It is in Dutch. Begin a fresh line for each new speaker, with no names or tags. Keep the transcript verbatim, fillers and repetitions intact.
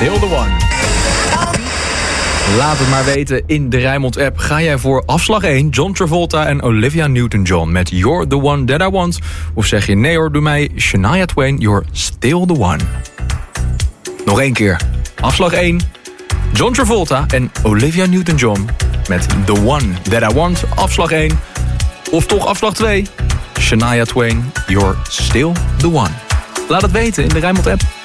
Still the One. Laat het maar weten in de Rijnmond-app. Ga jij voor afslag één, John Travolta en Olivia Newton-John met You're the One That I Want? Of zeg je nee hoor, doe mij Shania Twain, You're Still the One. Nog één keer. Afslag één, John Travolta en Olivia Newton-John met The One That I Want. Afslag één. Of toch afslag twee, Shania Twain, You're Still the One. Laat het weten in de Rijnmond-app.